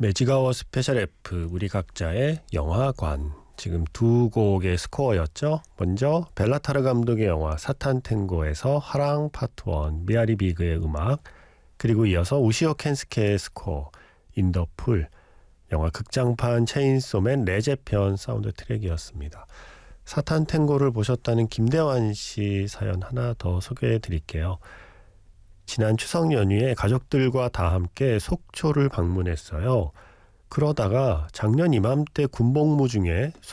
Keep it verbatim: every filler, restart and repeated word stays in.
매직아워 스페셜 F 우리 각자의 영화관. 지금 두 곡의 스코어였죠. 먼저 벨라타르 감독의 영화 사탄 탱고에서 하랑 파트 원 미아리 비그의 음악, 그리고 이어서 우시오 켄스케의 스코어 인더 풀, 영화 극장판 체인소맨 레제편 사운드 트랙이었습니다. 사탄 탱고를 보셨다는 김대환 씨 사연 하나 더 소개해 드릴게요. 지난 추석 연휴에 가족들과 다 함께 속초를 방문했어요. 그러다가 작년 이맘때 군복무 중에